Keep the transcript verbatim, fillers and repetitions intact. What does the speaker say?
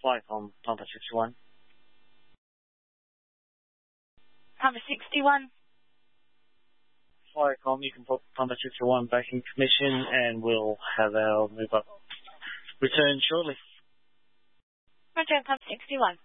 Flycom, Pumper sixty-one. Pumper sixty-one. Flycom, you can put Pumper sixty-one back in commission and we'll have our move up return shortly. Roger, Pumper sixty-one.